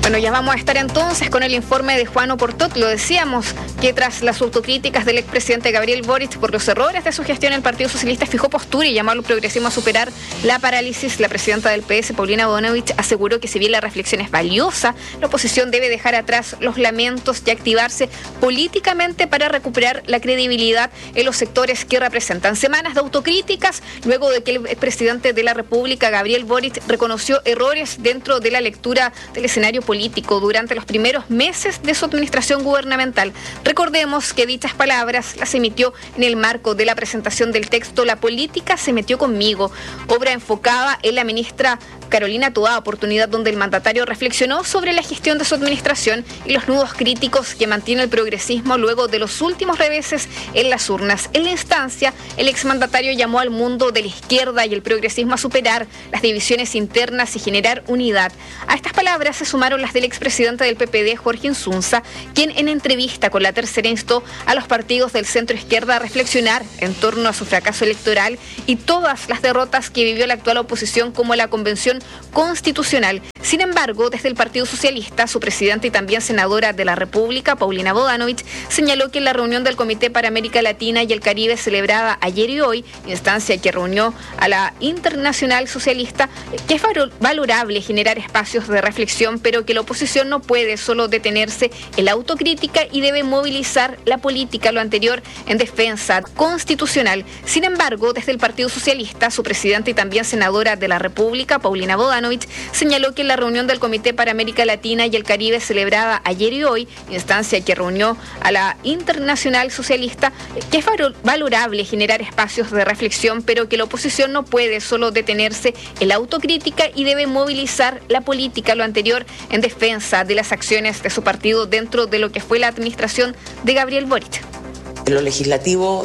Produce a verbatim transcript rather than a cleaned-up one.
Bueno, ya vamos a estar entonces con el informe de Juan Oportot. Lo decíamos que tras las autocríticas del expresidente Gabriel Boric por los errores de su gestión, el Partido Socialista fijó postura y llamó al progresismo a superar la parálisis. La presidenta del P S, Paulina Bodanovich, aseguró que si bien la reflexión es valiosa, la oposición debe dejar atrás los lamentos y activarse políticamente para recuperar la credibilidad en los sectores que representan. Semanas de autocríticas luego de que el presidente de la República, Gabriel Boric, reconoció errores dentro de la lectura del escenario político durante los primeros meses de su administración gubernamental. Recordemos que dichas palabras las emitió en el marco de la presentación del texto La política se metió conmigo, obra enfocada en la ministra Carolina Toá, oportunidad donde el mandatario reflexionó sobre la gestión de su administración y los nudos críticos que mantiene el progresismo luego de los últimos reveses en las urnas. En la instancia, el exmandatario llamó al mundo de la izquierda y el progresismo a superar las divisiones internas y generar unidad. A estas palabras se sumaron las del expresidente del P P D, Jorge Insunza, quien en entrevista con La Tercera instó a los partidos del centro izquierda a reflexionar en torno a su fracaso electoral y todas las derrotas que vivió la actual oposición, como la Convención Constitucional. Sin embargo, desde el Partido Socialista, su presidenta y también senadora de la República, Paulina Bodanovich, señaló que en la reunión del Comité para América Latina y el Caribe celebrada ayer y hoy, instancia que reunió a la Internacional Socialista, que es valorable generar espacios de reflexión, pero que la oposición no puede solo detenerse en la autocrítica y debe movilizar la política, lo anterior en defensa constitucional. Sin embargo, desde el Partido Socialista, su presidenta y también senadora de la República, Paulina Bodanovich, señaló que en la reunión del Comité para América Latina y el Caribe celebrada ayer y hoy, instancia que reunió a la Internacional Socialista, que es valorable generar espacios de reflexión, pero que la oposición no puede solo detenerse en la autocrítica y debe movilizar la política, lo anterior en defensa de las acciones de su partido dentro de lo que fue la administración de Gabriel Boric. En lo legislativo